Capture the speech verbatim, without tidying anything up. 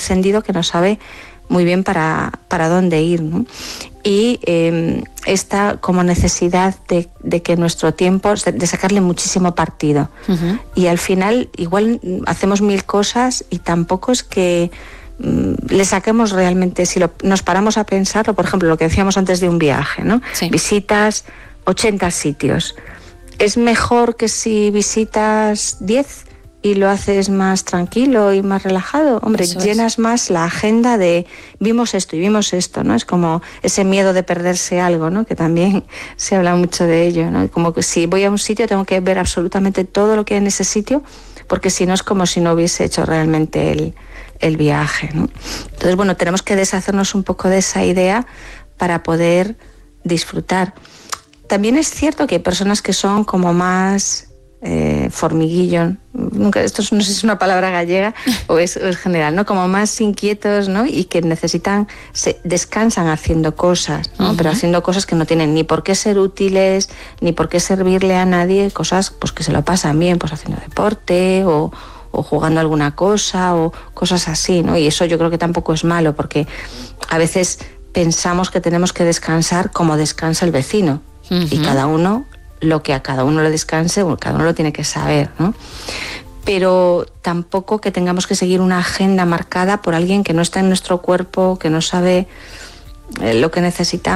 encendido que no sabe muy bien para, para dónde ir, ¿no? Y eh, esta como necesidad de, de que nuestro tiempo, de sacarle muchísimo partido. Uh-huh. Y al final igual hacemos mil cosas y tampoco es que mm, le saquemos realmente, si lo, nos paramos a pensarlo, por ejemplo, lo que decíamos antes de un viaje, ¿no? Sí. Visitas ochenta sitios. ¿Es mejor que si visitas diez y lo haces más tranquilo y más relajado? Hombre, eso llenas es. Más la agenda de vimos esto y vimos esto, ¿no? Es como ese miedo de perderse algo, ¿no? Que también se habla mucho de ello, ¿no? Como que si voy a un sitio tengo que ver absolutamente todo lo que hay en ese sitio, porque si no es como si no hubiese hecho realmente el, el viaje, ¿no? Entonces, bueno, tenemos que deshacernos un poco de esa idea para poder disfrutar. También es cierto que hay personas que son como más eh, formiguillo, nunca, esto no sé si es una palabra gallega o es, o es general, ¿no? Como más inquietos, ¿no? Y que necesitan, se descansan haciendo cosas, ¿no? Uh-huh. Pero haciendo cosas que no tienen ni por qué ser útiles, ni por qué servirle a nadie, cosas pues que se lo pasan bien, pues haciendo deporte o, o jugando alguna cosa o cosas así, ¿no? Y eso yo creo que tampoco es malo, porque a veces pensamos que tenemos que descansar como descansa el vecino. Uh-huh. Y cada uno, lo que a cada uno le descanse, cada uno lo tiene que saber, ¿no? Pero tampoco que tengamos que seguir una agenda marcada por alguien que no está en nuestro cuerpo, que no sabe lo que necesitamos.